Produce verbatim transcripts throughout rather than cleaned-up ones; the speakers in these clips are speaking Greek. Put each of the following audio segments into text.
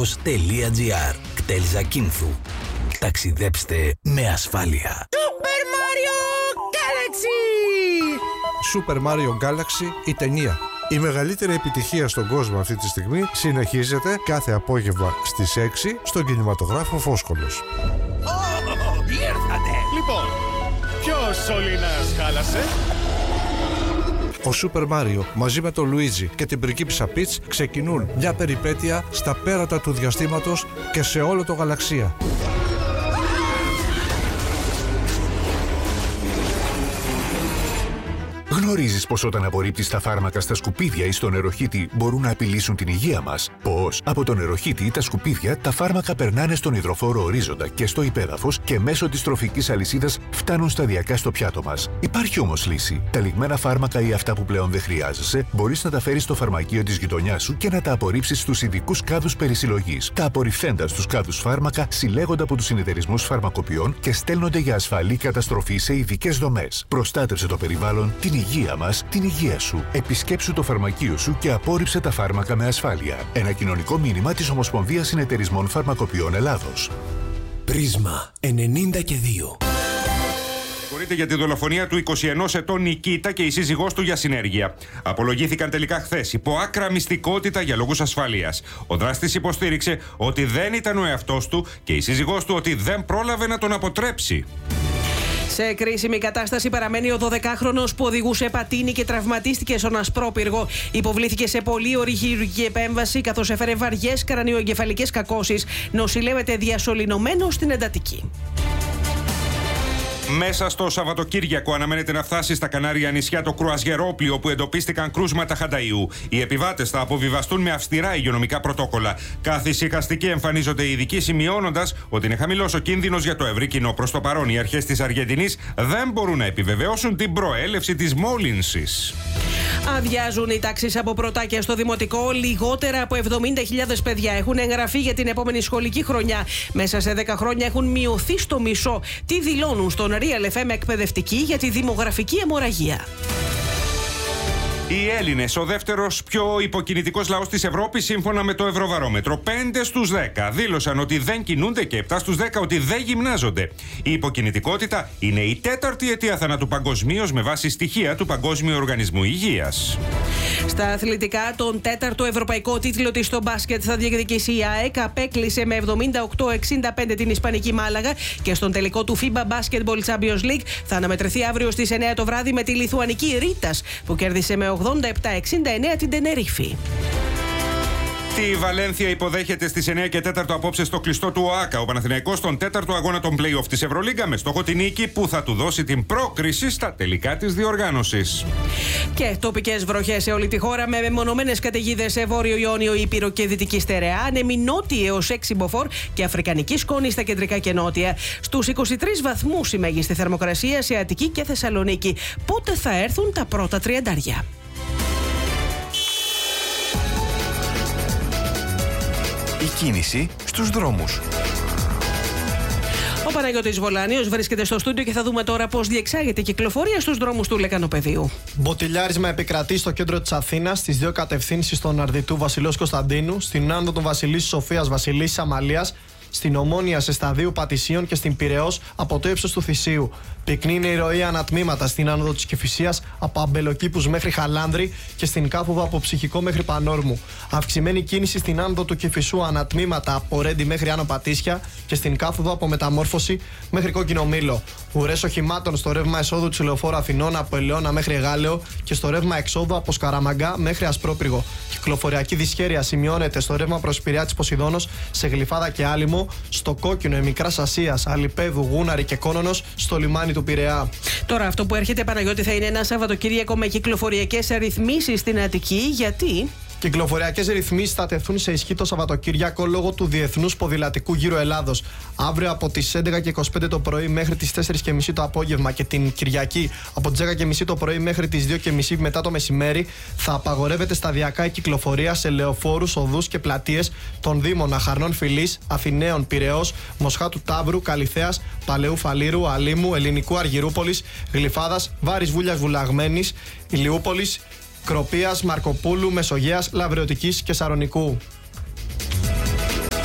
Κτέλος τελεία τζι άρ. Κτέλιζα Κίνθου. Ταξιδέψτε με ασφάλεια. Super Mario Galaxy! Super Mario Galaxy, η ταινία. Η μεγαλύτερη επιτυχία στον κόσμο αυτή τη στιγμή συνεχίζεται κάθε απόγευμα στις έξι στον κινηματογράφο Φόσκολος. Oh, ήρθατε! Λοιπόν, ποιος σωλήνας χάλασε? Ο Super Mario μαζί με τον Λουίτζι και την πριγκίπισσα Πιτς ξεκινούν μια περιπέτεια στα πέρατα του διαστήματος και σε όλο το γαλαξία. Γνωρίζεις πως όταν απορρίπτεις τα φάρμακα στα σκουπίδια ή στον νεροχύτη μπορούν να απειλήσουν την υγεία μας? Πως από τον νεροχύτη ή τα σκουπίδια τα φάρμακα περνάνε στον υδροφόρο ορίζοντα και στο υπέδαφος και μέσω της τροφικής αλυσίδας φτάνουν σταδιακά στο πιάτο μας. Υπάρχει όμως λύση. Τα λιγμένα φάρμακα ή αυτά που πλέον δεν χρειάζεσαι μπορείς να τα φέρεις στο φαρμακείο της γειτονιάς σου και να τα απορρίψεις στους ειδικούς κάδους περισυλλογής. Τα απορριφθέντα στους κάδους φάρμακα συλλέγονται από τους συνεταιρισμούς φαρμακοποιών και στέλνονται για ασφαλή καταστροφή σε ειδικές δομές. Προστάτευσε το περιβάλλον, την υγεία μας, την υγεία σου. Επισκέψου το φαρμακείο σου και απόρριψε τα φάρμακα με ασφάλεια. Ένα κοινωνικό μήνυμα της Ομοσπονδίας Συνεταιρισμών Φαρμακοποιών Ελλάδος. Πρίσμα ενενήντα και δύο. Συγχωρείται για τη δολοφονία του εικοσιενός ετών Νικήτα και η σύζυγός του για συνέργεια. Απολογήθηκαν τελικά χθες υπό άκρα μυστικότητα για λόγους ασφαλείας. Ο δράστης υποστήριξε ότι δεν ήταν ο εαυτός του και η σύζυγός του ότι δεν πρόλαβε να τον αποτρέψει. Σε κρίσιμη κατάσταση παραμένει ο δωδεκάχρονος που οδηγούσε πατίνι και τραυματίστηκε στον Ασπρόπυργο. Υποβλήθηκε σε πολύωρη χειρουργική επέμβαση καθώς έφερε βαριές κρανιοεγκεφαλικές κακώσεις. Νοσηλεύεται διασωληνωμένο στην εντατική. Μέσα στο Σαββατοκύριακο αναμένεται να φτάσει στα Κανάρια νησιά το κρουαζιερόπλοιο που εντοπίστηκαν κρούσματα χανταΐου. Οι επιβάτες θα αποβιβαστούν με αυστηρά υγειονομικά πρωτόκολλα. Καθησυχαστικοί εμφανίζονται οι ειδικοί, σημειώνοντας ότι είναι χαμηλός ο κίνδυνος για το ευρύ κοινό. Προς το παρόν, οι αρχές της Αργεντινής δεν μπορούν να επιβεβαιώσουν την προέλευση της μόλυνσης. Αδειάζουν οι τάξεις από πρωτάκια στο δημοτικό. Λιγότερα από εβδομήντα χιλιάδες παιδιά έχουν εγγραφεί για την επόμενη σχολική χρονιά. Μέσα σε δέκα χρόνια έχουν μειωθεί στο μισό. Τι δηλώνουν στον Real εφ εμ εκπαιδευτικοί για τη δημογραφική αιμορραγία. Οι Έλληνες, ο δεύτερος πιο υποκινητικός λαός της Ευρώπης, σύμφωνα με το Ευρωβαρόμετρο. πέντε στους δέκα δήλωσαν ότι δεν κινούνται και επτά στους δέκα ότι δεν γυμνάζονται. Η υποκινητικότητα είναι η τέταρτη αιτία θανάτου παγκοσμίως με βάση στοιχεία του Παγκόσμιου Οργανισμού Υγείας. Στα αθλητικά, τον τέταρτο ευρωπαϊκό τίτλο της στο μπάσκετ θα διεκδικήσει η ΑΕΚ. Απέκλεισε με εβδομήντα οκτώ εξήντα πέντε την Ισπανική Μάλαγα και στον τελικό του φίμπα Basketball Champions League θα αναμετρηθεί αύριο στις εννιά το βράδυ με τη Λιθουανική Ρίτας που κέρδισε με ογδόντα επτά εξήντα εννέα την Τενερίφη. Τη Βαλένθια υποδέχεται στις εννιά και τέσσερα απόψε στο κλειστό του ΟΑΚΑ. Ο Παναθηναϊκός στον τέταρτο αγώνα των play-off της Ευρωλίγκα με στόχο την νίκη που θα του δώσει την πρόκριση στα τελικά της διοργάνωσης. Και τοπικές βροχές σε όλη τη χώρα με μεμονωμένες καταιγίδες σε Βόρειο Ιόνιο, Ήπειρο και Δυτική Στερεά. Ανέμοι νότιοι έως έξι μποφόρ και αφρικανική σκόνη στα κεντρικά και νότια. Στους είκοσι τρεις βαθμούς η μέγιστη θερμοκρασία σε Αττική και Θεσσαλονίκη. Πότε θα έρθουν τα πρώτα τριαντάρια? Η κίνηση στους δρόμους. Ο Παναγιώτης Βολάνιος βρίσκεται στο στούντιο και θα δούμε τώρα πώς διεξάγεται η κυκλοφορία στους δρόμους του Λεκανοπεδίου. Μποτιλιάρισμα επικρατεί στο κέντρο της Αθήνας, στις δύο κατευθύνσεις στον Αρδιτού Βασιλός Κωνσταντίνου, στην Άνδο των Βασιλής Σοφίας Βασιλής Αμαλίας, στην Ομόνια σε σταδίου Πατησίων και στην Πειραιώς από το ύψος του Θησίου. Πυκνή είναι η ροή ανατμήματα στην άνοδο της Κηφισίας από Αμπελοκήπους μέχρι Χαλάνδρη και στην Κάφοβα από Ψυχικό μέχρι Πανόρμου. Αυξημένη κίνηση στην άνοδο του Κηφισού ανατμήματα από Ρέντι μέχρι Άνω Πατήσια και στην Κάφοβα από Μεταμόρφωση μέχρι Κόκκινο Μήλο. Ουρές οχημάτων στο ρεύμα εσόδου της Λεωφόρου Αθηνών από Ελαιώνα μέχρι Εγάλεο και στο ρεύμα εξόδου από Σκαραμαγκά μέχρι Ασπρόπυργο. Κυκλοφοριακή δυσχέρεια σημειώνεται στο ρεύμα προς Πειραιά της Ποσειδώνος, σε Γλυφάδα και Άλυμο, στο Κόκκινο Εμικράς Ασίας, Αλιπέδου, Γούναρη και Κόνονος, στο λιμάνι του Πειραιά. Τώρα, αυτό που έρχεται, Παναγιώτη, θα είναι ένα Σαββατοκύριακο με κυκλοφοριακές ρυθμίσεις στην Αττική. Γιατί? Κυκλοφοριακές ρυθμίσεις θα τεθούν σε ισχύ το Σαββατοκύριακο λόγω του Διεθνούς Ποδηλατικού Γύρου Ελλάδος. Αύριο από τις έντεκα και είκοσι πέντε το πρωί μέχρι τις τέσσερις και μισή το απόγευμα και την Κυριακή από τις δέκα και μισή το πρωί μέχρι τις δύο και μισή μετά το μεσημέρι θα απαγορεύεται σταδιακά η κυκλοφορία σε λεωφόρους, οδούς και πλατείες των Δήμων Αχαρνών Φυλής, Αθηναίων Πειραιώς, Μοσχάτου Ταύρου, Καλιθέας, Παλαιού Φαλήρου, Αλήμου, Ελληνικού Αργυρούπολης, Γλυφάδας, Βάρης Βούλιας Βουλαγμένης, Ηλιούπολης, Κροπίας, Μαρκοπούλου, Μεσογείας, Λαβρεωτικής και Σαρονικού.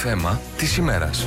θέμα της ημέρας.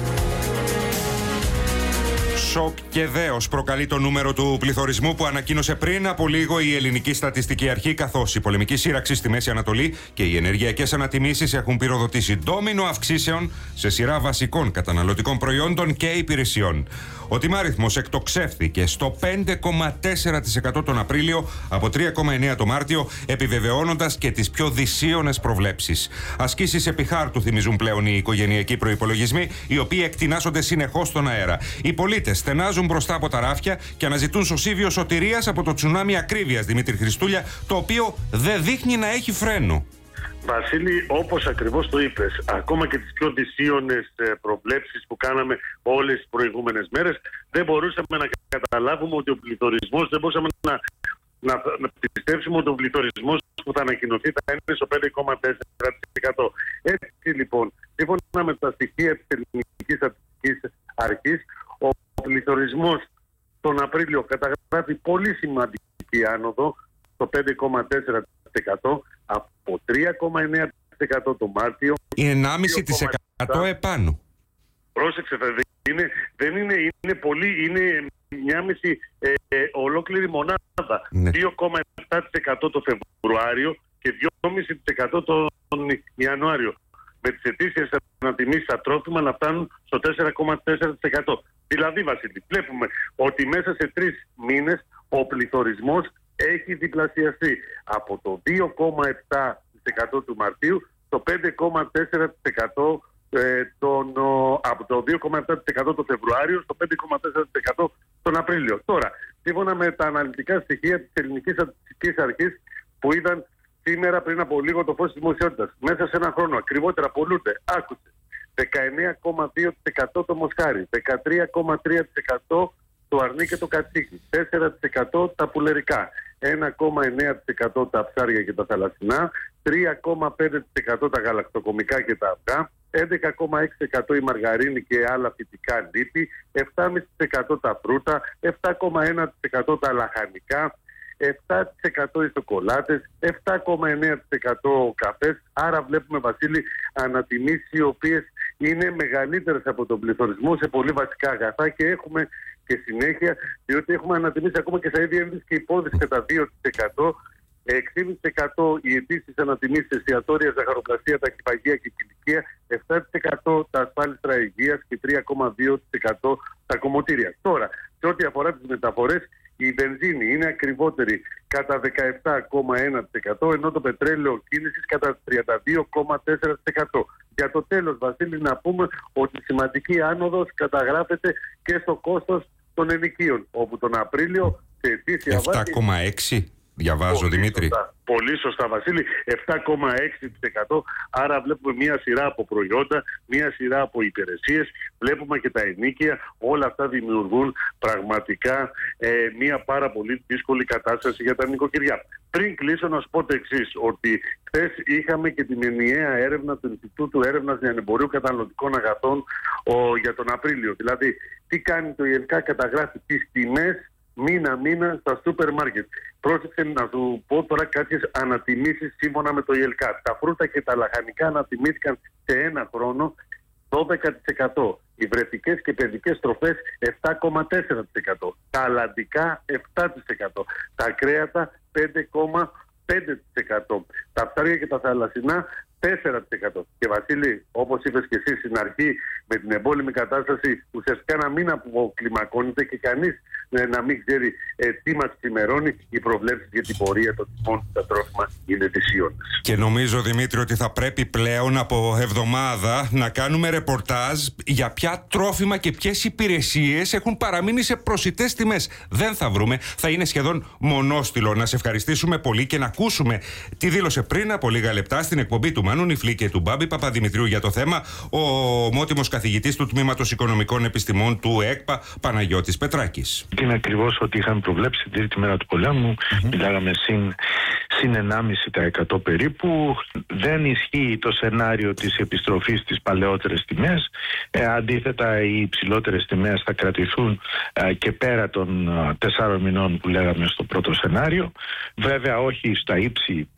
Σοκ και δέος προκαλεί το νούμερο του πληθωρισμού που ανακοίνωσε πριν από λίγο η Ελληνική Στατιστική Αρχή, καθώς η πολεμική σύραξη στη Μέση Ανατολή και οι ενεργειακές ανατιμήσεις έχουν πυροδοτήσει ντόμινο αυξήσεων σε σειρά βασικών καταναλωτικών προϊόντων και υπηρεσιών. Ο τιμάριθμος εκτοξεύθηκε στο πέντε κόμμα τέσσερα τοις εκατό τον Απρίλιο από τρία κόμμα εννέα τοις εκατό το Μάρτιο, επιβεβαιώνοντας και τις πιο δυσίωνες προβλέψεις. Ασκήσεις επί χάρτου θυμίζουν πλέον οι οικογενειακοί προϋπολογισμοί, οι οποίοι εκτινάσσονται συνεχώς στον αέρα. Οι πολίτες στενάζουν μπροστά από τα ράφια και αναζητούν σωσίβιο σωτηρίας από το τσουνάμι ακρίβειας, Δημήτρη Χριστούλια, το οποίο δεν δείχνει να έχει φρένο. Βασίλη, όπως ακριβώς το είπες, ακόμα και τις πιο δυσίωνες προβλέψεις που κάναμε όλες τις προηγούμενες μέρες, δεν μπορούσαμε να καταλάβουμε ότι ο πληθωρισμός, δεν μπορούσαμε να, να, να πιστέψουμε ότι ο πληθωρισμός που θα ανακοινωθεί θα είναι στο πέντε κόμμα τέσσερα τοις εκατό. Έτσι λοιπόν, σύμφωνα με τα στοιχεία της Ελληνικής Στατιστικής Αρχής, ο πληθωρισμός τον Απρίλιο καταγράφει πολύ σημαντική άνοδο στο πέντε κόμμα τέσσερα τοις εκατό από τρία κόμμα εννέα τοις εκατό το Μάρτιο. Είναι ενάμιση τοις εκατό επάνω. Πρόσεξε, είναι, δεν είναι, είναι πολύ, είναι μια μισή ε, ε, ολόκληρη μονάδα. Ναι. δύο κόμμα επτά τοις εκατό το Φεβρουάριο και δύο κόμμα πέντε τοις εκατό τον Ιανουάριο. Με τις ετήσιες ανατιμήσεις στα τρόφιμα να φτάνουν στο τέσσερα κόμμα τέσσερα τοις εκατό. Δηλαδή, Βασίλη, βλέπουμε ότι μέσα σε τρεις μήνες ο πληθωρισμός έχει διπλασιαστεί από το δύο κόμμα επτά τοις εκατό του Μαρτίου στο πέντε κόμμα τέσσερα τοις εκατό ε, τον, ο, από το δύο κόμμα επτά τοις εκατό το Φεβρουάριο στο πέντε κόμμα τέσσερα τοις εκατό τον Απρίλιο. Τώρα, σύμφωνα με τα αναλυτικά στοιχεία της Ελληνικής Στατιστικής Αρχής που είδαν σήμερα πριν από λίγο το φως της δημοσιότητας, μέσα σε ένα χρόνο ακριβότερα πολλούνται, άκουσε, δεκαεννέα κόμμα δύο τοις εκατό το μοσχάρι, δεκατρία κόμμα τρία τοις εκατό το αρνί και το κατσίκι, τέσσερα τοις εκατό τα πουλερικά, ένα κόμμα εννέα τοις εκατό τα ψάρια και τα θαλασσινά, τρία κόμμα πέντε τοις εκατό τα γαλακτοκομικά και τα αυγά, έντεκα κόμμα έξι τοις εκατό η μαργαρίνη και άλλα φυτικά λίπη, επτά κόμμα πέντε τοις εκατό τα φρούτα, επτά κόμμα ένα τοις εκατό τα λαχανικά, επτά τοις εκατό οι σοκολάτες, επτά κόμμα εννέα τοις εκατό ο καφές. Άρα βλέπουμε, Βασίλη, ανατιμήσεις οι οποίες είναι μεγαλύτερες από τον πληθωρισμό σε πολύ βασικά αγαθά και έχουμε και συνέχεια, διότι έχουμε ανατιμήσεις ακόμα και στα ίδια ένδυση και υπόδειξη κατά δύο τοις εκατό, εξήντα τοις εκατό οι αιτήσεις ανατιμήσεις σε εστιατόρια, ζαχαροπλαστεία, τα κυπαγεία και κηλικία, επτά τοις εκατό τα ασφάλιστρα υγείας και τρία κόμμα δύο τοις εκατό τα κομμωτήρια. Τώρα, σε ό,τι αφορά τις μεταφορές, η βενζίνη είναι ακριβότερη κατά δεκαεπτά κόμμα ένα τοις εκατό, ενώ το πετρέλαιο κίνησης κατά τριάντα δύο κόμμα τέσσερα τοις εκατό. Για το τέλος, Βασίλη, να πούμε ότι σημαντική άνοδος καταγράφεται και στο κόστος των ενοικίων, όπου τον Απρίλιο σε ετήσια βάση... επτά κόμμα έξι διαβάζω, πολύ Δημήτρη. Σωστά, πολύ σωστά, Βασίλη. επτά κόμμα έξι τοις εκατό. Άρα βλέπουμε μία σειρά από προϊόντα, μία σειρά από υπηρεσίες. Βλέπουμε και τα ενοίκια. Όλα αυτά δημιουργούν πραγματικά ε, μία πάρα πολύ δύσκολη κατάσταση για τα νοικοκυριά. Πριν κλείσω, να σου πω το εξής, ότι χθες είχαμε και την ενιαία έρευνα του Ινστιτούτου Έρευνας Λιανεμπορίου Καταναλωτικών Αγαθών ο, για τον Απρίλιο. Δηλαδή, τι κάνει το ΙΕΛΚΑ, καταγράφει τις τιμές μήνα-μήνα στα σούπερ μάρκετ. Πρόσεξε να σου πω τώρα κάποιες ανατιμήσεις σύμφωνα με το ΙΕΛΚΑ. Τα φρούτα και τα λαχανικά ανατιμήθηκαν σε ένα χρόνο δώδεκα τοις εκατό. Οι βρετικές και παιδικές τροφές επτά κόμμα τέσσερα τοις εκατό. Τα αλλαντικά επτά τοις εκατό. Τα κρέατα πέντε κόμμα πέντε τοις εκατό. Τα ψάρια και τα θαλασσινά τέσσερα τοις εκατό. Και Βασίλη, όπως είπες και εσύ στην αρχή, με την εμπόλεμη κατάσταση ουσιαστικά ένα μήνα που κλιμακώνεται και κανείς ε, να μην ξέρει ε, τι μας σημερώνει, οι προβλέψεις για την πορεία των τιμών στα τρόφιμα είναι δυσίωνες. Και νομίζω, Δημήτρη, ότι θα πρέπει πλέον από εβδομάδα να κάνουμε ρεπορτάζ για ποια τρόφιμα και ποιες υπηρεσίες έχουν παραμείνει σε προσιτές τιμές. Δεν θα βρούμε, θα είναι σχεδόν μονόστιλο. Να σε ευχαριστήσουμε πολύ και να ακούσουμε τι δήλωσε πριν από λίγα λεπτά στην εκπομπή του Μάνου Νιφλή και του Μπάμπη Παπαδημητρίου για το θέμα ο ομότιμος καθηγητής του Τμήματος Οικονομικών Επιστημών του ΕΚΠΑ, Παναγιώτης Πετράκης. Είναι ακριβώς ότι είχαμε προβλέψει την τρίτη μέρα του πολέμου. Mm-hmm. Μιλάγαμε συν, συν ενάμιση τοις εκατό περίπου. Δεν ισχύει το σενάριο της επιστροφής στις παλαιότερες τιμές. Ε, αντίθετα, οι υψηλότερες τιμές θα κρατηθούν ε, και πέρα των ε, τεσσάρων μηνών που λέγαμε στο πρώτο σενάριο. Βέβαια, όχι στα ύψη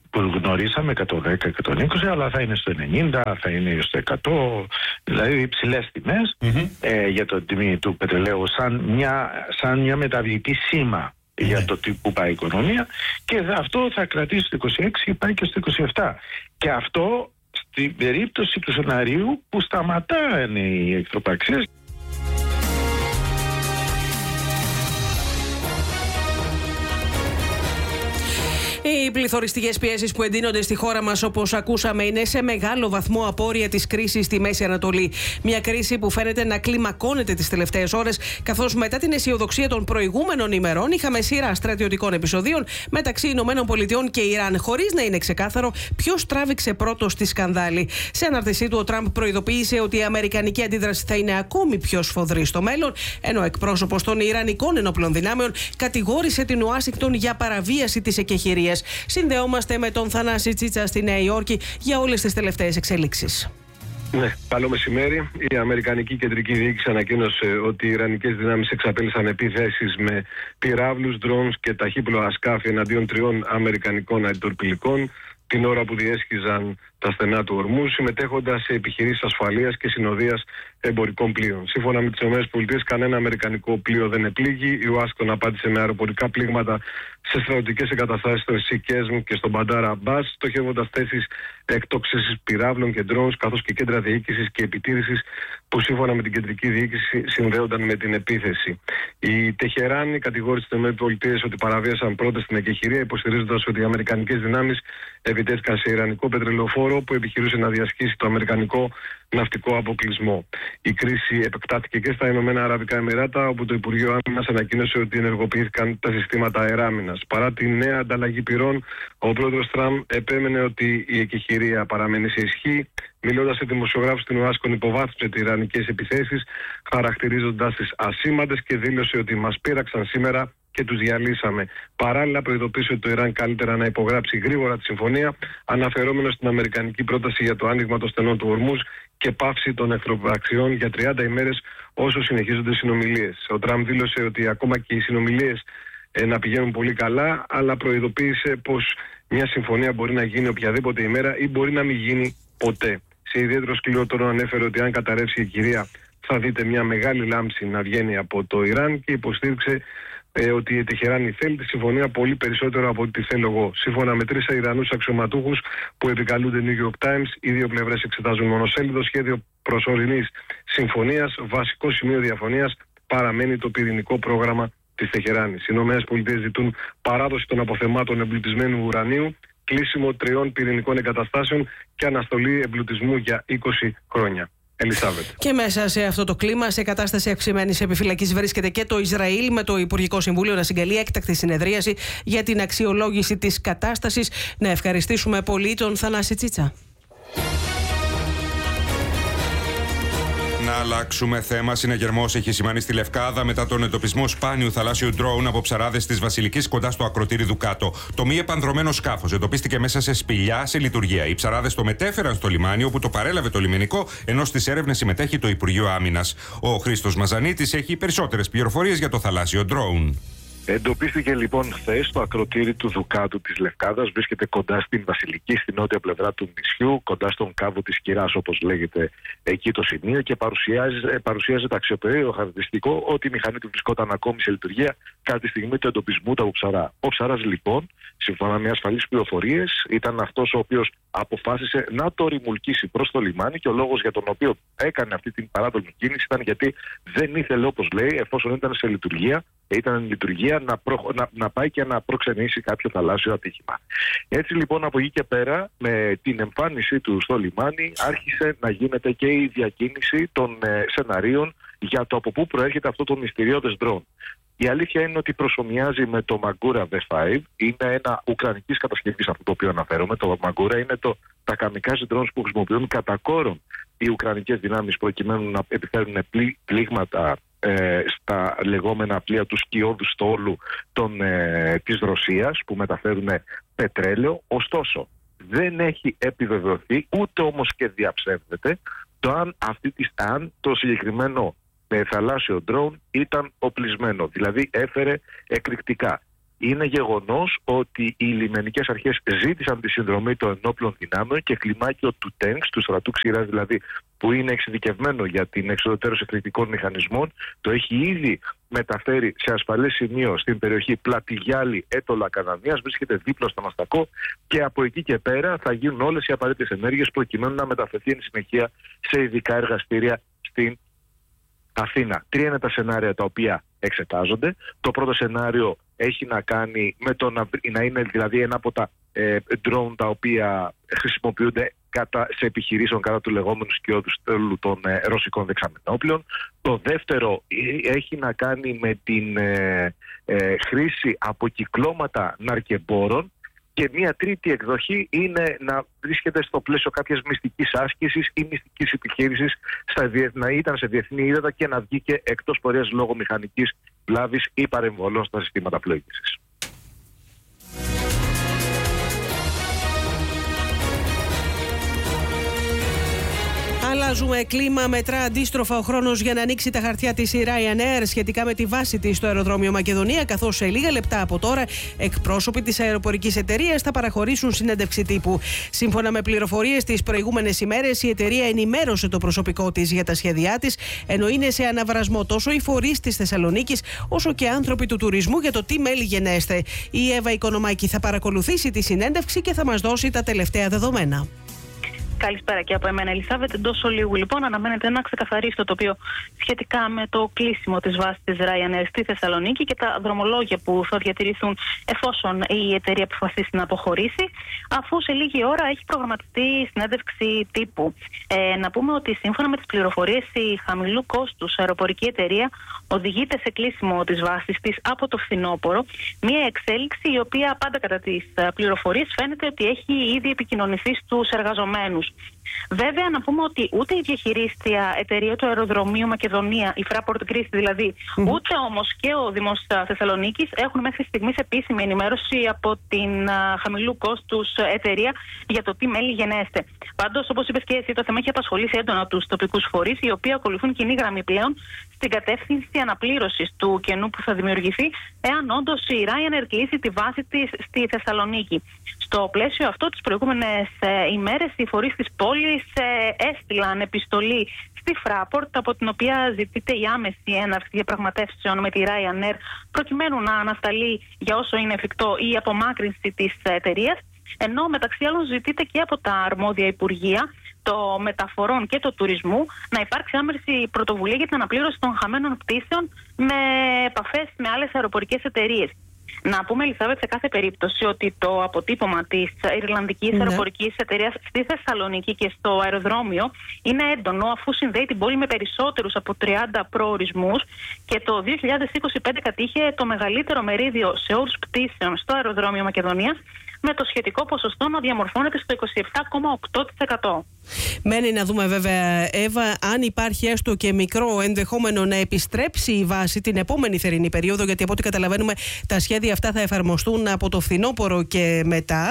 που γνωρίσαμε, εκατόν δέκα εκατόν είκοσι, αλλά θα είναι στο ενενήντα, θα είναι στο εκατό, δηλαδή υψηλές τιμές mm-hmm. ε, για το τιμή του πετρελαίου σαν μια, σαν μια μεταβλητή σήμα mm-hmm. για το τι που πάει η οικονομία, και αυτό θα κρατήσει στο είκοσι έξι και πάει και στο είκοσι επτά. Και αυτό στην περίπτωση του σενάριου που σταματάνε οι εχθροπραξίες. Οι πληθωριστικές πιέσεις που εντείνονται στη χώρα μας, όπως ακούσαμε, είναι σε μεγάλο βαθμό απόρρια της κρίσης στη Μέση Ανατολή. Μια κρίση που φαίνεται να κλιμακώνεται τις τελευταίες ώρες, καθώς μετά την αισιοδοξία των προηγούμενων ημερών είχαμε σειρά στρατιωτικών επεισοδίων μεταξύ Ηνωμένων Πολιτειών και Ιράν, χωρίς να είναι ξεκάθαρο ποιος τράβηξε πρώτος στη σκανδάλη. Σε ανάρτησή του, ο Τραμπ προειδοποίησε ότι η αμερικανική αντίδραση θα είναι ακόμη πιο σφοδρή στο μέλλον, ενώ εκπρόσωπος των Ιρανικών ενόπλων δυνάμεων κατηγόρησε την Ουάσιγκτον για παραβίαση της εκεχηρίας. Συνδεόμαστε με τον Θανάση Τσίτσα στη Νέα Υόρκη για όλες τις τελευταίες εξελίξεις. Ναι, καλό μεσημέρι. Η Αμερικανική Κεντρική Διοίκηση ανακοίνωσε ότι οι Ιρανικές δυνάμεις εξαπέλυσαν επιθέσεις με πυράβλους, drones και ταχύπλοα ασκάφη εναντίον τριών Αμερικανικών αντιτορπιλικών την ώρα που διέσχιζαν τα στενά του Ορμού, συμμετέχοντας σε επιχειρήσεις ασφαλείας και συνοδείας εμπορικών πλοίων. Σύμφωνα με τις ΗΠΑ, κανένα αμερικανικό πλοίο δεν επλήγει. Η Ουάσιγκτον απάντησε με αεροπορικά πλήγματα σε στρατιωτικές εγκαταστάσεις στο Σικέσμ και στον Μπαντάρα Αμπάς, στοχεύοντας θέσεις εκτόξευσης πυράβλων και drones, καθώς και κέντρα διοίκησης και επιτήρησης που σύμφωνα με την κεντρική διοίκηση συνδέονταν με την επίθεση. Η Τεχεράνη κατηγόρησε τις ΗΠΑ ότι παραβίασαν πρώτα στην εκεχηρία, υποστηρίζοντας ότι οι αμερικανικές δυνάμεις επιτέθηκαν σε ιρανικό πετρελαιοφόρο που επιχειρούσε να διασχίσει το αμερικανικό ναυτικό αποκλεισμό. Η κρίση επεκτάθηκε και στα Ηνωμένα Αραβικά Εμιράτα, όπου το Υπουργείο Άμυνας ανακοίνωσε ότι ενεργοποιήθηκαν τα συστήματα αεράμυνας. Παρά τη νέα ανταλλαγή πυρών, ο πρόεδρος Τραμπ επέμενε ότι η εκεχηρία παραμένει σε ισχύ. Μιλώντας σε δημοσιογράφους στην Ουάσιγκτον, υποβάθμισε τις ιρανικές επιθέσεις, χαρακτηρίζοντας τις ασήμαντες, και δήλωσε ότι μας πείραξαν σήμερα και τους διαλύσαμε. Παράλληλα, προειδοποίησε ότι το Ιράν καλύτερα να υπογράψει γρήγορα τη συμφωνία, αναφερόμενο στην αμερικανική πρόταση για το άνοιγμα των στενών του Ορμούζ και πάυση των εχθροπραξιών για τριάντα ημέρες όσο συνεχίζονται οι συνομιλίες. Ο Τραμπ δήλωσε ότι ακόμα και οι συνομιλίες ε, να πηγαίνουν πολύ καλά, αλλά προειδοποίησε πως μια συμφωνία μπορεί να γίνει οποιαδήποτε ημέρα ή μπορεί να μην γίνει ποτέ. Σε ιδιαίτερο σκληρό τόνο ανέφερε ότι αν καταρρεύσει η κυρία θα δείτε μια μεγάλη λάμψη να βγαίνει από το Ιράν, και υποστήριξε ε, ότι η Τεχεράνη θέλει τη συμφωνία πολύ περισσότερο από ό,τι θέλω εγώ. Σύμφωνα με τρεις Ιρανούς αξιωματούχους που επικαλούνται New York Times, οι δύο πλευρές εξετάζουν μονοσέλιδο σχέδιο προσωρινής συμφωνίας. Βασικό σημείο διαφωνίας παραμένει το πυρηνικό πρόγραμμα της Τεχεράνης. Οι ΗΠΑ ζητούν παράδοση των αποθεμάτων εμπλουτισμένου ουρανίου, κλείσιμο τριών πυρηνικών εγκαταστάσεων και αναστολή εμπλουτισμού για είκοσι χρόνια. Ελισάβετ. Και μέσα σε αυτό το κλίμα, σε κατάσταση αυξημένης επιφυλακής, βρίσκεται και το Ισραήλ, με το Υπουργικό Συμβούλιο να συγκαλεί έκτακτη συνεδρίαση για την αξιολόγηση της κατάστασης. Να ευχαριστήσουμε πολύ τον Θανάση Τσίτσα. Να αλλάξουμε θέμα. Συναγερμός έχει σημάνει στη Λευκάδα μετά τον εντοπισμό σπάνιου θαλάσσιου ντρόουν από ψαράδες της Βασιλικής κοντά στο ακροτήρι Δουκάτο. Το μη επανδρωμένο σκάφος εντοπίστηκε μέσα σε σπηλιά σε λειτουργία. Οι ψαράδες το μετέφεραν στο λιμάνι, όπου το παρέλαβε το λιμενικό, ενώ στις έρευνες συμμετέχει το Υπουργείο Άμυνας. Ο Χρήστος Μαζανίτης έχει περισσότερες πληροφορίες για το θαλάσσιο ντρόουν. Εντοπίστηκε λοιπόν χθες στο ακροτήρι του Δουκάτου της Λευκάδας. Βρίσκεται κοντά στην Βασιλική, στην νότια πλευρά του νησιού, κοντά στον κάβο της Κυράς, όπως λέγεται εκεί το σημείο, και παρουσιάζει, παρουσιάζει το αξιοπερίεργο χαρακτηριστικό ότι η μηχανή του βρισκόταν ακόμη σε λειτουργία κατά τη στιγμή του εντοπισμού του από ψαρά. Ο ψαράς λοιπόν, σύμφωνα με ασφαλείς πληροφορίες, ήταν αυτός ο οποίος αποφάσισε να το ρημουλκίσει προς το λιμάνι, και ο λόγος για τον οποίο έκανε αυτή την παράτολμη κίνηση ήταν γιατί δεν ήθελε, όπως λέει, εφόσον ήταν σε λειτουργία, ήταν εν λειτουργία, να, προ... να, να πάει και να προξενήσει κάποιο θαλάσσιο ατύχημα. Έτσι λοιπόν, από εκεί και πέρα, με την εμφάνισή του στο λιμάνι, άρχισε να γίνεται και η διακίνηση των ε, σεναρίων για το από πού προέρχεται αυτό το μυστηριώδες ντρόουν. Η αλήθεια είναι ότι προσομοιάζει με το Magura βι πέντε. Είναι ένα ουκρανικής κατασκευής αυτό το οποίο αναφέρομαι. Το Magura είναι το, τα kamikaze drones που χρησιμοποιούν κατά κόρον οι ουκρανικές δυνάμεις προκειμένου να επιφέρουν πλή, πλήγματα ε, στα λεγόμενα πλοία του σκιώδου στόλου των, ε, της Ρωσίας, που μεταφέρουν πετρέλαιο. Ωστόσο, δεν έχει επιβεβαιωθεί, ούτε όμως και διαψεύδεται, το αν, αυτή τη, αν το συγκεκριμένο με θαλάσσιο ντρόουν ήταν οπλισμένο, δηλαδή έφερε εκρηκτικά. Είναι γεγονός ότι οι λιμενικές αρχές ζήτησαν τη συνδρομή των ενόπλων δυνάμεων και κλιμάκιο του ΤΕΝΚΣ, του στρατού ξηράς δηλαδή, που είναι εξειδικευμένο για την εξοδοτέρωση εκρηκτικών μηχανισμών, το έχει ήδη μεταφέρει σε ασφαλές σημείο στην περιοχή Πλατιγιάλη, Έτολα, Κανανίας, βρίσκεται δίπλα στο Μαστακό και από εκεί και πέρα θα γίνουν όλες οι απαραίτητες ενέργειες προκειμένου να μεταφερθεί εν συνεχεία σε ειδικά εργαστήρια στην Αθήνα. Τρία είναι τα σενάρια τα οποία εξετάζονται. Το πρώτο σενάριο έχει να κάνει με το να, να είναι δηλαδή ένα από τα ε, drone τα οποία χρησιμοποιούνται κατά, σε επιχειρήσεων κατά του λεγόμενου σκιώδου στέλνου των ε, ρωσικών δεξαμενόπλων. Το δεύτερο ε, έχει να κάνει με την ε, ε, χρήση από κυκλώματα ναρκεμπόρων. Και μία τρίτη εκδοχή είναι να βρίσκεται στο πλαίσιο κάποιας μυστικής άσκησης ή μυστικής επιχείρησης, στα, να ήταν σε διεθνή ύδατα και να βγήκε εκτός πορείας λόγω μηχανικής βλάβης ή παρεμβολών στα συστήματα πλοήγησης. Αλλάζουμε κλίμα, μετρά αντίστροφα ο χρόνος για να ανοίξει τα χαρτιά της η Ryanair σχετικά με τη βάση της στο αεροδρόμιο Μακεδονία, καθώς σε λίγα λεπτά από τώρα εκπρόσωποι της αεροπορικής εταιρείας θα παραχωρήσουν συνέντευξη τύπου. Σύμφωνα με πληροφορίες τις προηγούμενες ημέρες, η εταιρεία ενημέρωσε το προσωπικό της για τα σχέδιά της, ενώ είναι σε αναβρασμό τόσο οι φορείς της Θεσσαλονίκης όσο και άνθρωποι του τουρισμού για το τι μέλη γενέστε. Η Εύα Οικονομάκη θα παρακολουθήσει τη συνέντευξη και θα μας δώσει τα τελευταία δεδομένα. Καλησπέρα και από εμένα, Ελισάβετ. Εντός ολίγου, λοιπόν, αναμένεται να ξεκαθαρίσει το τοπίο σχετικά με το κλείσιμο της βάσης της Ryanair στη Θεσσαλονίκη και τα δρομολόγια που θα διατηρηθούν εφόσον η εταιρεία αποφασίσει να αποχωρήσει, αφού σε λίγη ώρα έχει προγραμματιστεί συνέντευξη τύπου. Ε, να πούμε ότι σύμφωνα με τις πληροφορίες, η χαμηλού κόστους αεροπορική εταιρεία οδηγείται σε κλείσιμο της βάσης της από το φθινόπωρο. Μια εξέλιξη η οποία πάντα κατά τις πληροφορίες φαίνεται ότι έχει ήδη επικοινωνηθεί στους εργαζομένους. Βέβαια, να πούμε ότι ούτε η διαχειρίστρια εταιρεία του αεροδρομίου Μακεδονία, η Fraport Greece δηλαδή, mm-hmm. ούτε όμως και ο Δήμος Θεσσαλονίκης έχουν μέχρι στιγμής επίσημη ενημέρωση από την α, χαμηλού κόστους εταιρεία για το τι μέλη γενέστε. Πάντως, όπως είπες και εσύ, το θέμα έχει απασχολήσει έντονα τους τοπικούς φορείς, οι οποίοι ακολουθούν κοινή γραμμή πλέον στην κατεύθυνση αναπλήρωσης του κενού που θα δημιουργηθεί, εάν όντως η Ryanair κλείσει τη βάση της στη Θεσσαλονίκη. Στο πλαίσιο αυτό, τις προηγούμενες ε, ημέρες, οι φορείς της πόλης ε, έστειλαν επιστολή στη Fraport, από την οποία ζητείται η άμεση έναρξη διαπραγματεύσεων με τη Ryanair, προκειμένου να ανασταλεί για όσο είναι εφικτό η απομάκρυνση της εταιρείας, ενώ μεταξύ άλλων ζητείται και από τα αρμόδια υπουργεία, το μεταφορών και το τουρισμού, να υπάρξει άμεση πρωτοβουλία για την αναπλήρωση των χαμένων πτήσεων με επαφές με άλλες αεροπορικές εταιρείες. Να πούμε, Ελισάβετ, σε κάθε περίπτωση ότι το αποτύπωμα της Ιρλανδικής ναι. αεροπορικής εταιρείας στη Θεσσαλονίκη και στο αεροδρόμιο είναι έντονο, αφού συνδέει την πόλη με περισσότερους από τριάντα προορισμούς και το δύο χιλιάδες είκοσι πέντε κατήχε το μεγαλύτερο μερίδιο σε όρους πτήσεων στο αεροδρόμιο Μακεδονίας, με το σχετικό ποσοστό να διαμορφώνεται στο είκοσι επτά κόμμα οκτώ τοις εκατό. Μένει να δούμε βέβαια, Εύα, αν υπάρχει έστω και μικρό ενδεχόμενο να επιστρέψει η βάση την επόμενη θερινή περίοδο, γιατί από ό,τι καταλαβαίνουμε τα σχέδια αυτά θα εφαρμοστούν από το φθινόπωρο και μετά.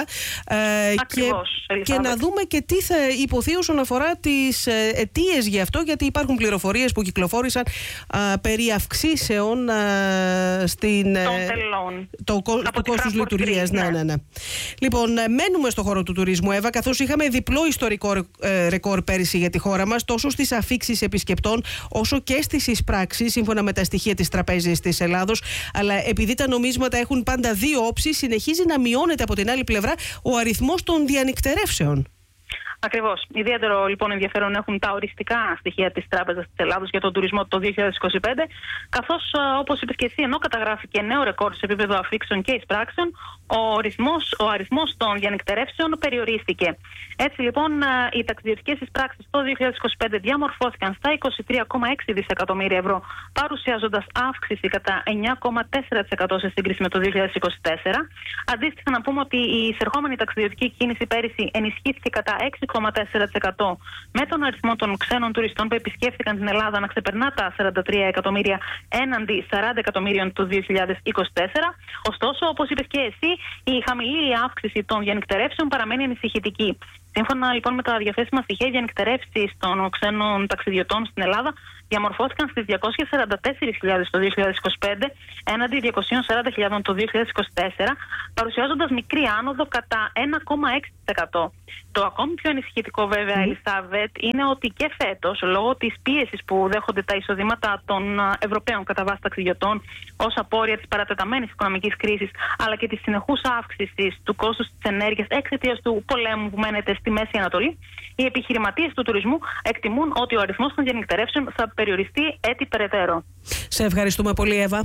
Ακριβώς, και, και να δούμε και τι θα υποθεί όσον αφορά τις αιτίες γι' αυτό, γιατί υπάρχουν πληροφορίες που κυκλοφόρησαν α, περί αυξήσεων α, στην, των τελών. Το, το κόστος λειτουργίας. Ναι, ναι, ναι. Λοιπόν, μένουμε στο χώρο του τουρισμού, Εύα, καθώς είχαμε διπλό ιστορικό ε, ρεκόρ πέρυσι για τη χώρα μας, τόσο στις αφίξεις επισκεπτών όσο και στις εισπράξεις, σύμφωνα με τα στοιχεία της Τραπέζης της Ελλάδος. Αλλά επειδή τα νομίσματα έχουν πάντα δύο όψεις, συνεχίζει να μειώνεται από την άλλη πλευρά ο αριθμός των διανυκτερεύσεων. Ακριβώς. Ιδιαίτερο λοιπόν ενδιαφέρον έχουν τα οριστικά στοιχεία της Τράπεζας της Ελλάδος για τον τουρισμό το δύο χιλιάδες είκοσι πέντε, καθώς, όπως είπες και εσύ, ενώ καταγράφηκε νέο ρεκόρ σε επίπεδο αφήξεων και εισπράξεων, ο, ρυθμός, ο αριθμός των διανυκτερεύσεων περιορίστηκε. Έτσι λοιπόν, οι ταξιδιωτικές εισπράξεις το δύο χιλιάδες είκοσι πέντε διαμορφώθηκαν στα είκοσι τρία κόμμα έξι δισεκατομμύρια ευρώ, παρουσιάζοντας αύξηση κατά εννιά κόμμα τέσσερα τοις εκατό σε σύγκριση με το δύο χιλιάδες είκοσι τέσσερα. Αντίστοιχα, να πούμε ότι η εισερχόμενη ταξιδιωτική κίνηση πέρυσι ενισχύθηκε κατά έξι κόμμα τέσσερα τοις εκατό, με τον αριθμό των ξένων τουριστών που επισκέφθηκαν την Ελλάδα να ξεπερνά τα σαράντα τρία εκατομμύρια έναντι σαράντα εκατομμύριων του δύο χιλιάδες είκοσι τέσσερα. Ωστόσο, όπως είπες και εσύ, η χαμηλή αύξηση των διανυκτερεύσεων παραμένει ανησυχητική. Σύμφωνα λοιπόν με τα διαθέσιμα στοιχεία, οι διανυκτερεύσεις των ξένων ταξιδιωτών στην Ελλάδα διαμορφώθηκαν στις διακόσιες σαράντα τέσσερις χιλιάδες το δύο χιλιάδες είκοσι πέντε έναντι διακόσιες σαράντα χιλιάδες το δύο χιλιάδες είκοσι τέσσερα, παρουσιάζοντας μικρή άνοδο κατά ένα κόμμα έξι τοις εκατό. Το ακόμη πιο ανησυχητικό, βέβαια, mm. Ελισάβετ, είναι ότι και φέτος, λόγω της πίεσης που δέχονται τα εισοδήματα των Ευρωπαίων κατά βάση ταξιδιωτών ως απόρρια της παρατεταμένης οικονομικής κρίσης, αλλά και της συνεχούς αύξησης του κόστους της ενέργειας εξαιτίας του πολέμου που μένεται στη Μέση Ανατολή, οι επιχειρηματίες του τουρισμού εκτιμούν ότι ο αριθμός των διανυκτερεύσεων θα περιοριστεί έτη περαιτέρω. Σε ευχαριστούμε πολύ, Εύα.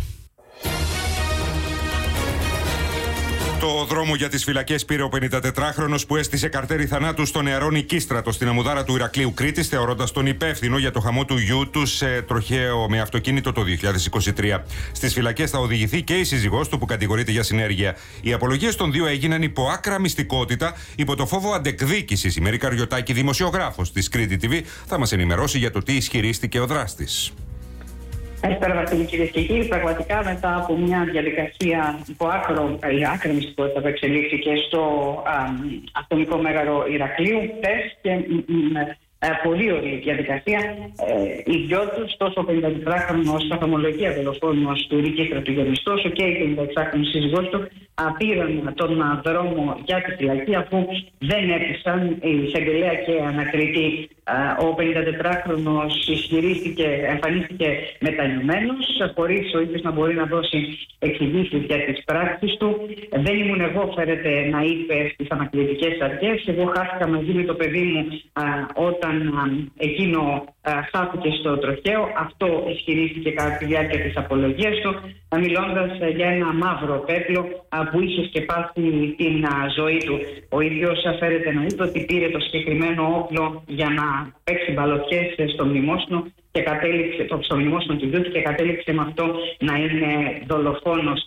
Το δρόμο για τις φυλακές πήρε ο πενηντατετράχρονος που έστησε καρτέρι θανάτου στο νεαρό Νικίστρατο στην Αμμουδάρα του Ηρακλείου Κρήτης, θεωρώντας τον υπεύθυνο για το χαμό του γιού του σε τροχαίο με αυτοκίνητο το δύο χιλιάδες είκοσι τρία. Στις φυλακές θα οδηγηθεί και η σύζυγός του που κατηγορείται για συνέργεια. Οι απολογίες των δύο έγιναν υπό άκρα μυστικότητα, υπό το φόβο αντεκδίκησης. Η Μέρη Καριωτάκη, δημοσιογράφος της Κρήτη τι βι, θα μας ενημερώσει για το τι ισχυρίστηκε ο δράστης. Καλησπέρα, Βασίλη, κυρίες και κύριοι. Πραγματικά, μετά από μια διαδικασία υπό άκρο, η άκρη μυστικότητα που εξελίχθηκε στο α, αστυνομικό μέγαρο Ηρακλείου χθες και με πολύ ωραία διαδικασία, ε, οι δυο τους, τόσο ο πενηντατετράχρονος στα ομολογία δολοφόνος του Νικίστρατου Γεμιστό, όσο και η πενηνταεξάχρονη σύζυγός του, πήραν τον δρόμο για τη φυλακή, αφού δεν έπεισαν η εισαγγελέα και ανακριτή. Ο πενηντατετράχρονος ισχυρίστηκε, εμφανίστηκε μετανιωμένος, χωρίς ο ίδιος να μπορεί να δώσει εξηγήσεις για τις πράξεις του. Δεν ήμουν εγώ, φέρεται να είπε στις ανακριτικές αρχές. Εγώ χάθηκα μαζί με το παιδί μου α, όταν α, εκείνο χάθηκε στο τροχαίο. Αυτό ισχυρίστηκε κατά τη διάρκεια της απολογίας του, μιλώντας για ένα μαύρο πέπλο που είχε σκεπάσει την ζωή του. Ο ίδιος φέρεται να είπε ότι πήρε το συγκεκριμένο όπλο για να παίξει μπαλωτιές στο μνημόσυνο και κατέληξε το στο μνημόσυνο του γιού του και κατέληξε με αυτό να είναι δολοφόνος.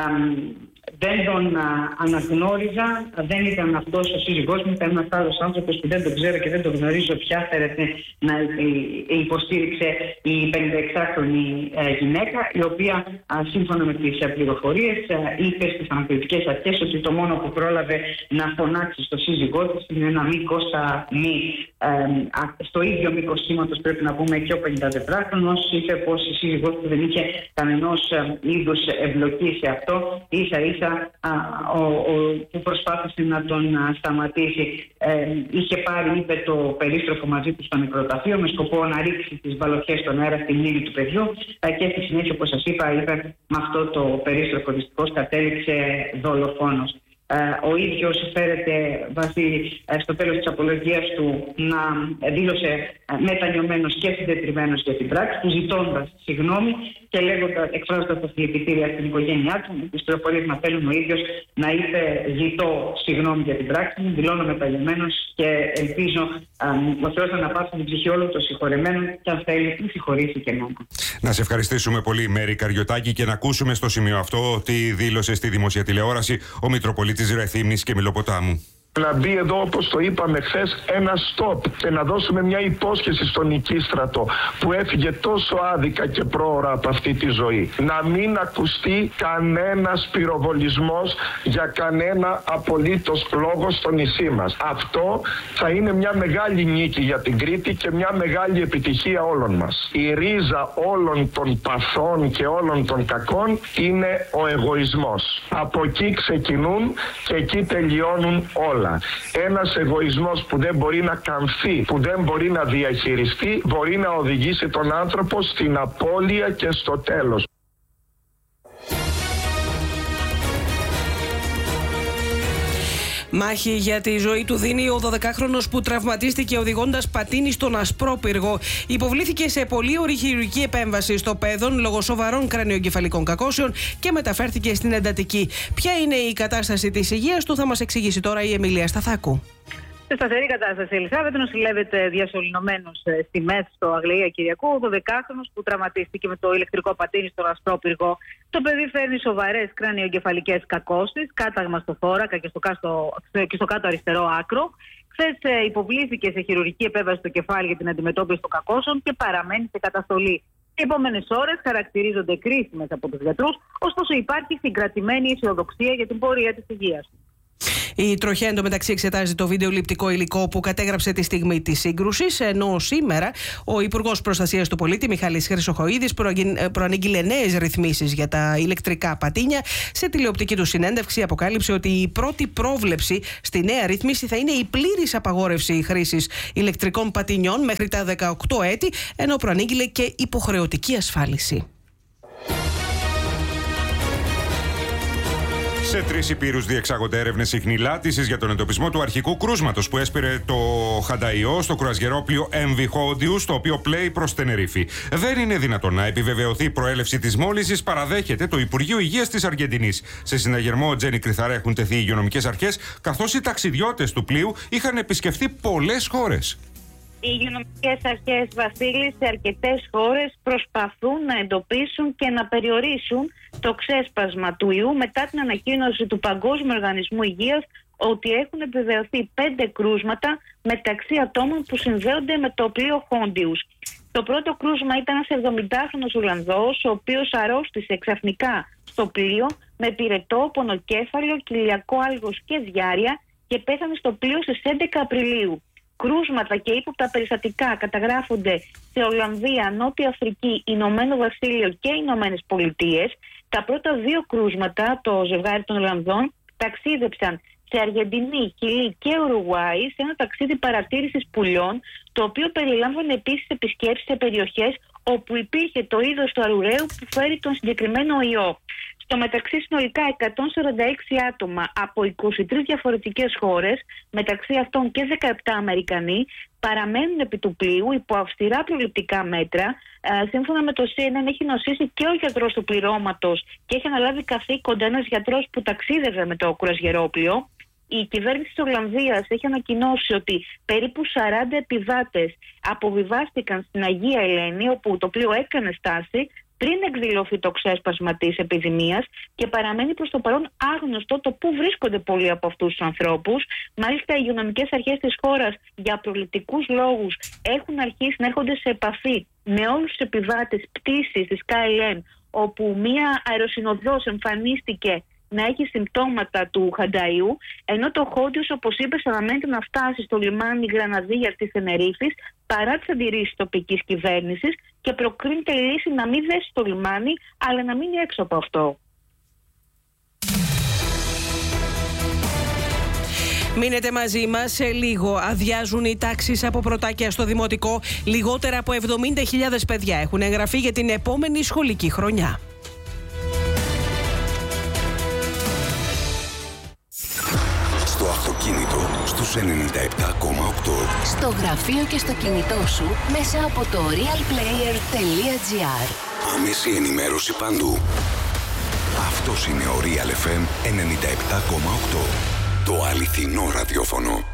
Δεν τον α, αναγνώριζα, δεν ήταν αυτός ο σύζυγός μου, ήταν ένας άλλος άνθρωπος που δεν τον ξέρω και δεν τον γνωρίζω πια, φέρεται να υποστήριξε η πενηνταεξάχρονη γυναίκα, η οποία α, σύμφωνα με τις πληροφορίες είπε στις ανακριτικές αρχές ότι το μόνο που πρόλαβε να φωνάξει στο σύζυγό της είναι ένα μήκος μη. Ε, στο ίδιο μήκος κύματος πρέπει να πούμε και ο πενηντατετράχρονος είπε πως η σύζυγός του δεν είχε κανενός είδους εμπλοκή σε αυτό, ίσα ίσα α, ο, ο, που προσπάθησε να τον α, σταματήσει. Ε, είχε πάρει, είπε, το περίστροφο μαζί του στο νεκροταφείο με σκοπό να ρίξει τις μπαλωτιές στον αέρα στη μνήμη του παιδιού ε, και στη συνέχεια, όπως σας είπα, είπε, με αυτό το περίστροφο δυστυχώς κατέληξε δολοφόνος. Uh, ο ίδιος φέρεται βάσει uh, στο τέλος της απολογίας του να δήλωσε uh, μετανιωμένος και συντετριμμένος για την πράξη του, ζητώντας συγγνώμη και λέγοντας, εκφράζοντας τα συλληπιτήρια στην οικογένειά του. Τις πληροφορίες να θέλουν ο ίδιος να είπε ζητώ συγγνώμη για την πράξη μου, δηλώνω μετανιωμένος και ελπίζω um, ο Θεός να αναπαύσει την ψυχή όλων των συγχωρεμένων και αν θέλει να συγχωρήσει και εμένα. Να σε ευχαριστήσουμε πολύ, Μέρη Καριωτάκη, και να ακούσουμε στο σημείο αυτό ότι δήλωσε στη δημοσία τηλεόραση ο Μητροπολίτης της Ρεθύμνης και Μηλοποτάμου. Να μπει εδώ, όπως το είπαμε χθες, ένα stop και να δώσουμε μια υπόσχεση στον Νικίστρατο που έφυγε τόσο άδικα και πρόωρα από αυτή τη ζωή. Να μην ακουστεί κανένας πυροβολισμός για κανένα απολύτως λόγο στο νησί μας. Αυτό θα είναι μια μεγάλη νίκη για την Κρήτη και μια μεγάλη επιτυχία όλων μας. Η ρίζα όλων των παθών και όλων των κακών είναι ο εγωισμός. Από εκεί ξεκινούν και εκεί τελειώνουν όλα. Ένας εγωισμός που δεν μπορεί να καμφθεί, που δεν μπορεί να διαχειριστεί, μπορεί να οδηγήσει τον άνθρωπο στην απώλεια και στο τέλος. Μάχη για τη ζωή του δίνει ο δωδεκάχρονος που τραυματίστηκε οδηγώντας πατίνι στον Ασπρόπυργο. Υποβλήθηκε σε πολύωρη χειρουργική επέμβαση στο Πέδον λόγω σοβαρών κρανιογκεφαλικών κακώσεων και μεταφέρθηκε στην εντατική. Ποια είναι η κατάσταση της υγείας του, θα μας εξηγήσει τώρα η Εμίλια Σταθάκου. Σε σταθερή κατάσταση, Ελισάβετ, νοσηλεύεται διασωληνωμένος στη ΜΕΘ στο Αγλαία Κυριακού ο δωδεκάχρονος που τραυματίστηκε με το ηλεκτρικό πατίνι στον Ασπρόπυργο. Το παιδί φέρνει σοβαρές κρανιογκεφαλικές κακώσεις, κάταγμα στο θώρακα και στο, κάτω, και στο κάτω αριστερό άκρο. Χθες υποβλήθηκε σε χειρουργική επέμβαση στο κεφάλι για την αντιμετώπιση των κακώσεων και παραμένει σε καταστολή. Οι επόμενες ώρες χαρακτηρίζονται κρίσιμες από τους γιατρούς, ωστόσο υπάρχει συγκρατημένη αισιοδοξία για την πορεία της υγείας του. Η τροχιά εντωμεταξύ εξετάζει το βιντεοληπτικό υλικό που κατέγραψε τη στιγμή της σύγκρουσης, ενώ σήμερα ο Υπουργός Προστασίας του Πολίτη Μιχάλης Χρυσοχοΐδης προανήγγειλε νέες ρυθμίσεις για τα ηλεκτρικά πατίνια. Σε τηλεοπτική του συνέντευξη αποκάλυψε ότι η πρώτη πρόβλεψη στη νέα ρύθμιση θα είναι η πλήρης απαγόρευση χρήσης ηλεκτρικών πατινιών μέχρι τα δεκαοκτώ έτη, ενώ προανήγγειλε και υποχρεωτική ασφάλιση. Σε τρεις υπήρους διεξάγονται έρευνες ιχνηλάτησης για τον εντοπισμό του αρχικού κρούσματος που έσπηρε το Χανταϊό στο κρουαζιερόπλοιο εμ βι Hondius, το οποίο πλέει προς Τενερίφη. Δεν είναι δυνατόν να επιβεβαιωθεί η προέλευση της μόλυνσης, παραδέχεται το Υπουργείο Υγείας της Αργεντινής. Σε συναγερμό Τζένι Κριθαρά έχουν τεθεί οι υγειονομικές αρχές, καθώς οι ταξιδιώτες του πλοίου είχαν επισκεφθεί πολλές χώρες. Οι υγειονομικές αρχές, Βασίλη, σε αρκετές χώρες προσπαθούν να εντοπίσουν και να περιορίσουν το ξέσπασμα του ιού μετά την ανακοίνωση του Παγκόσμιου Οργανισμού Υγείας ότι έχουν επιβεβαιωθεί πέντε κρούσματα μεταξύ ατόμων που συνδέονται με το πλοίο Hondius. Το πρώτο κρούσμα ήταν ένας εβδομηντάχρονος Ολλανδός, ο οποίος αρρώστησε ξαφνικά στο πλοίο με πυρετό, πονοκέφαλο, κοιλιακό άλγος και διάρρεια και πέθανε στο πλοίο στις έντεκα Απριλίου. Κρούσματα και ύποπτα περιστατικά καταγράφονται σε Ολλανδία, Νότια Αφρική, Ηνωμένο Βασίλειο και Ηνωμένες Πολιτείες. Τα πρώτα δύο κρούσματα, το ζευγάρι των Ολλανδών, ταξίδεψαν σε Αργεντινή, Χιλή και Ουρουγουάη σε ένα ταξίδι παρατήρησης πουλιών, το οποίο περιλάμβανε επίσης επισκέψεις σε περιοχές όπου υπήρχε το είδος του αρουραίου που φέρει τον συγκεκριμένο ιό. Στο μεταξύ, συνολικά εκατόν σαράντα έξι άτομα από είκοσι τρεις διαφορετικές χώρες, μεταξύ αυτών και δεκαεπτά Αμερικανοί, παραμένουν επί του πλοίου υπό αυστηρά προληπτικά μέτρα. Ε, σύμφωνα με το σι εν εν, έχει νοσήσει και ο γιατρός του πληρώματος και έχει αναλάβει καθήκοντα ένας γιατρός που ταξίδευε με το κρουαζιερόπλοιο. Η κυβέρνηση της Ολλανδίας έχει ανακοινώσει ότι περίπου σαράντα επιβάτες αποβιβάστηκαν στην Αγία Ελένη, όπου το πλοίο έκανε στάση πριν εκδηλωθεί το ξέσπασμα της επιδημίας και παραμένει προς το παρόν άγνωστο το πού βρίσκονται πολλοί από αυτούς τους ανθρώπους. Μάλιστα, οι υγειονομικές αρχές της χώρας για προληπτικούς λόγους έχουν αρχίσει να έρχονται σε επαφή με όλους τους επιβάτες πτήσης της Sky Line, όπου μία αεροσυνοδός εμφανίστηκε να έχει συμπτώματα του Χανταϊού, ενώ το Hondius, όπως είπες, αναμένεται να φτάσει στο λιμάνι Γραναδίας της Τενερίφης παρά τις αντιρρήσεις τοπικής κυβέρνησης και προκρίνεται η λύση να μην δέσει στο λιμάνι, αλλά να μείνει έξω από αυτό. Μείνετε μαζί μας. Σε λίγο αδειάζουν οι τάξεις από πρωτάκια στο Δημοτικό. Λιγότερα από εβδομήντα χιλιάδες παιδιά έχουν εγγραφεί για την επόμενη σχολική χρονιά. Στο αυτοκίνητο στους ενενήντα επτά κόμμα οκτώ. Στο γραφείο και στο κινητό σου μέσα από το real player τελεία τζι άρ. Άμεση ενημέρωση παντού. Αυτός είναι ο Real εφ εμ ενενήντα επτά κόμμα οκτώ. Το αληθινό ραδιόφωνο.